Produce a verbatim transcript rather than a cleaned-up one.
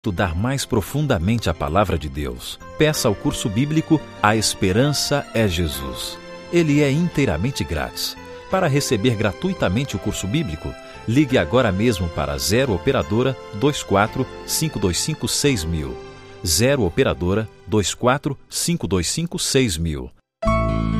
estudar mais profundamente a Palavra de Deus, peça ao curso bíblico A Esperança é Jesus. Ele é inteiramente grátis. Para receber gratuitamente o curso bíblico, ligue agora mesmo para zero operadora vinte e quatro, cinco dois cinco, seis mil. zero operadora vinte e quatro, cinco dois cinco, seis mil.